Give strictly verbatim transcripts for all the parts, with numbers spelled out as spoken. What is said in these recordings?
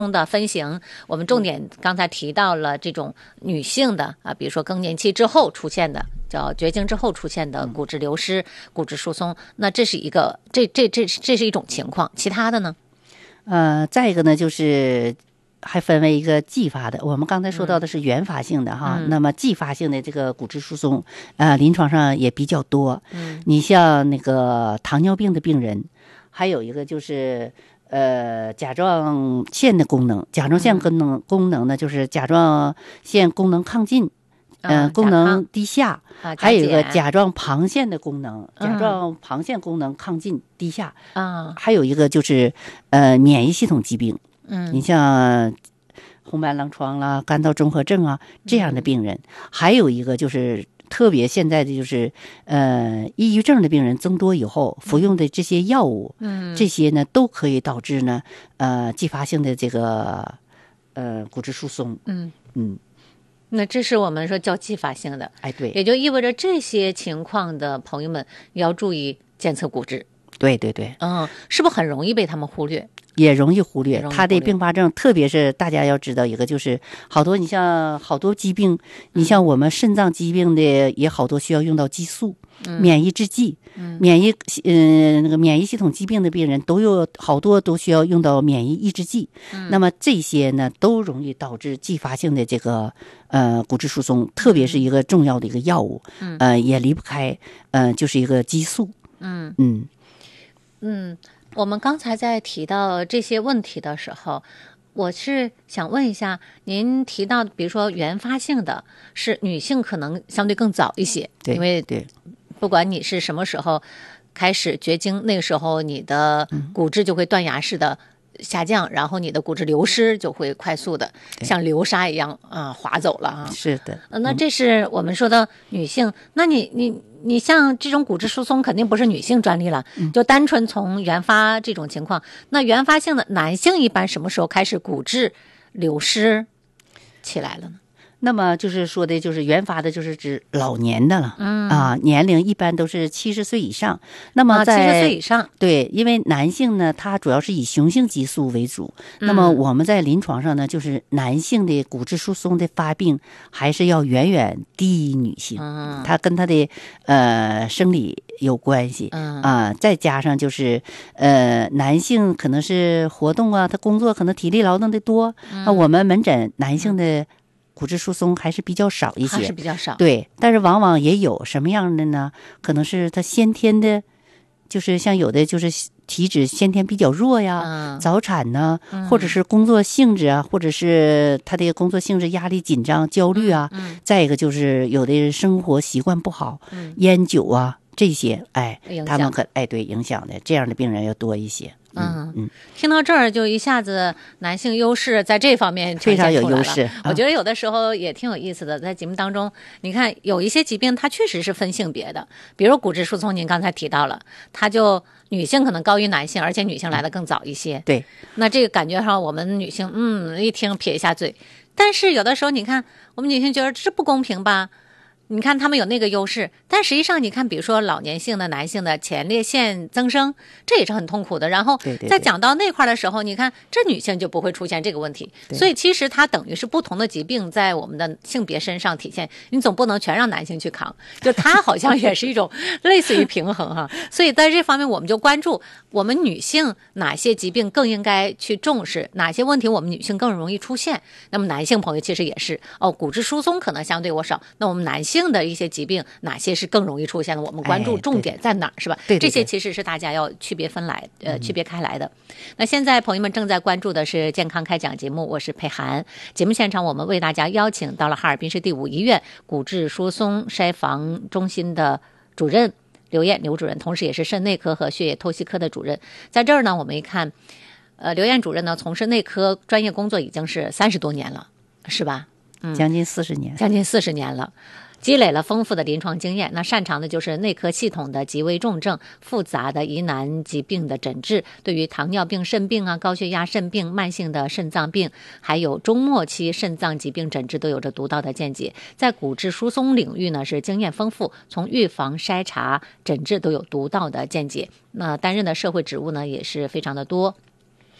的分型，我们重点刚才提到了这种女性的啊，比如说更年期之后出现的，叫绝经之后出现的骨质流失、骨质疏松，那这是一个这这这这是一种情况，其他的呢？ 呃，再一个呢，就是还分为一个继发的，我们刚才说到的是原发性的哈， 嗯、 那么继发性的这个骨质疏松，呃，临床上也比较多。 嗯， 你像那个糖尿病的病人，还有一个就是呃甲状腺的功能，甲状腺功能、嗯、功能呢，就是甲状腺功能亢进。嗯、呃，功能低下、 啊， 还有一个甲状旁腺的功能，甲状旁腺功能亢进低下啊， 还有一个就是呃免疫系统疾病， 嗯， 你像红斑狼疮啦、干燥综合症啊这样的病人，嗯、还有一个就是特别现在的就是呃抑郁症的病人增多以后，服用的这些药物， 嗯， 这些呢都可以导致呢呃继发性的这个呃骨质疏松， 嗯嗯。 那这是我们说叫继发性的， 哎，对， 也就意味着这些情况的朋友们要注意检测骨质。 对对对， 嗯，是不是很容易被他们忽略？ 也容易忽略它的并发症，特别是大家要知道一个，就是好多你像好多疾病，你像我们肾脏疾病的也好多需要用到激素、 嗯、 免疫制剂、 嗯、 免疫嗯、呃、那个免疫系统疾病的病人都有好多都需要用到免疫抑制剂。 嗯、 那么这些呢都容易导致继发性的这个呃骨质疏松，特别是一个重要的一个药物， 嗯、 呃也离不开呃就是一个激素。 嗯嗯嗯。我们刚才在提到这些问题的时候，我是想问一下，您提到比如说原发性的是女性可能相对更早一些， 对， 因为对， 不管你是什么时候开始绝经，那个时候你的骨质就会断崖式的下降，然后你的骨质流失就会快速的像流沙一样啊滑走了啊。 是的， 嗯、那这是我们说的女性。那你你你像这种骨质疏松肯定不是女性专利了， 嗯、 就单纯从原发这种情况，那原发性的男性一般什么时候开始骨质流失起来了呢？ 那么就是说的，就是原发的，就是指老年的了， 嗯啊，年龄一般都是七十岁以上。那么在七十岁以上， 对，因为男性呢，他主要是以雄性激素为主。 嗯、 那么我们在临床上呢，就是男性的骨质疏松的发病还是要远远低于女性， 嗯， 它跟他的呃生理有关系， 嗯啊，再加上就是呃男性可能是活动啊，他工作可能体力劳动的多， 嗯、 那我们门诊男性的骨质疏松还是比较少一些， 还是比较少。 对，但是往往也有什么样的呢？可能是他先天的，就是像有的就是体质先天比较弱呀， 嗯、 早产呢、 嗯， 或者是工作性质啊，或者是他的工作性质压力紧张、焦虑啊。 嗯嗯、 再一个就是有的生活习惯不好， 嗯、 烟酒啊这些，哎，他们可哎对影响的这样的病人要多一些。 嗯嗯， 听到这儿就一下子男性优势在这方面非常有优势。 啊、我觉得有的时候也挺有意思的，在节目当中，你看有一些疾病它确实是分性别的，比如骨质疏松，您刚才提到了，它就女性可能高于男性，而且女性来的更早一些。 对， 那这个感觉上我们女性嗯一听撇一下嘴，但是有的时候你看我们女性觉得这不公平吧？你看他们有那个优势，但实际上你看比如说老年性的男性的前列腺增生，这也是很痛苦的，然后在讲到那块的时候，你看这女性就不会出现这个问题，所以其实它等于是不同的疾病在我们的性别身上体现，你总不能全让男性去扛，就它好像也是一种类似于平衡哈。所以在这方面我们就关注我们女性哪些疾病更应该去重视，哪些问题我们女性更容易出现，那么男性朋友其实也是哦，骨质疏松可能相对我少，那我们男性的一些疾病哪些是更容易出现的，我们关注重点在哪儿、 哎、 是吧？ 对对对， 这些其实是大家要区别分来呃区别开来的、嗯、那现在朋友们正在关注的是健康开讲节目，我是佩涵。节目现场我们为大家邀请到了哈尔滨市第五医院骨质疏松筛防中心的主任刘艳刘主任，同时也是肾内科和血液透析科的主任。在这儿呢，我们一看呃刘艳主任呢从事内科专业工作已经是三十多年了，是吧？ 嗯，将近四十年， 将近四十年了，积累了丰富的临床经验。那擅长的就是内科系统的急危重症、复杂的疑难疾病的诊治，对于糖尿病、肾病啊、高血压肾病、慢性的肾脏病，还有中末期肾脏疾病诊治都有着独到的见解。在骨质疏松领域呢，是经验丰富，从预防、筛查、诊治都有独到的见解。那担任的社会职务呢，也是非常的多。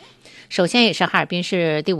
首先也是哈尔滨市第五